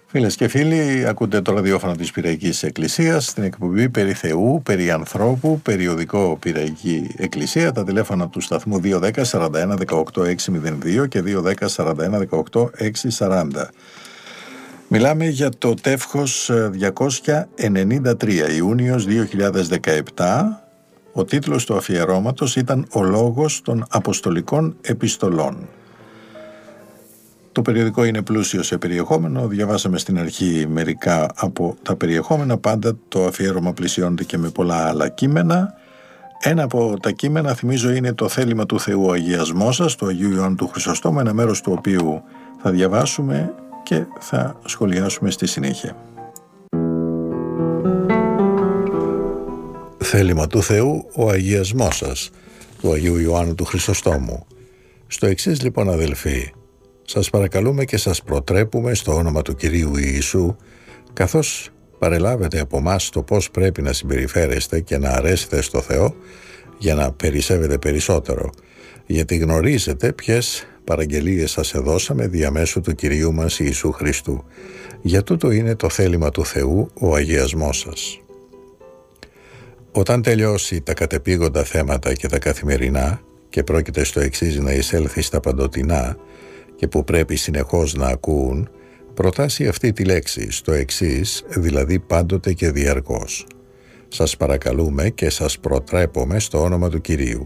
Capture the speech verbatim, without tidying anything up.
Φίλες και φίλοι, ακούτε το ραδιόφωνο της Πυραϊκής Εκκλησίας, στην εκπομπή περί Θεού, περί ανθρώπου, περιοδικό Πυραϊκή Εκκλησία. Τα τηλέφωνα του σταθμού δύο ένα μηδέν σαράντα ένα δεκαοκτώ εξακόσια δύο και δύο ένα μηδέν σαράντα ένα δεκαοκτώ εξακόσια σαράντα. Μιλάμε για το τεύχος διακόσια ενενήντα τρία, Ιούνιος δύο χιλιάδες δεκαεπτά. Ο τίτλος του αφιερώματος ήταν «Ο λόγος των Αποστολικών Επιστολών». Το περιοδικό είναι πλούσιο σε περιεχόμενο, διαβάσαμε στην αρχή μερικά από τα περιεχόμενα, πάντα το αφιέρωμα πλησιώνεται και με πολλά άλλα κείμενα. Ένα από τα κείμενα, θυμίζω, είναι το θέλημα του Θεού ο αγιασμός σας, του Αγίου Ιωάννου του Χρυσοστόμου, ένα μέρος του οποίου θα διαβάσουμε και θα σχολιάσουμε στη συνέχεια. Θέλημα του Θεού ο αγιασμός σας, του Αγίου Ιωάννου του Χρυσοστόμου. Στο εξής λοιπόν, αδελφοί, σας παρακαλούμε και σας προτρέπουμε στο όνομα του Κυρίου Ιησού, καθώς παρελάβετε από μας το πώς πρέπει να συμπεριφέρεστε και να αρέσετε στο Θεό για να περισσεύετε περισσότερο, γιατί γνωρίζετε ποιες παραγγελίες σας εδώσαμε διαμέσου του Κυρίου μας Ιησού Χριστού. Για τούτο είναι το θέλημα του Θεού ο αγιασμός σας. Όταν τελειώσει τα κατεπήγοντα θέματα και τα καθημερινά και πρόκειται στο εξής να εισέλθει στα παντοτινά και που πρέπει συνεχώς να ακούν, προτάσει αυτή τη λέξη στο εξής, δηλαδή πάντοτε και διαρκώς. Σας παρακαλούμε και σας προτρέπουμε στο όνομα του Κυρίου.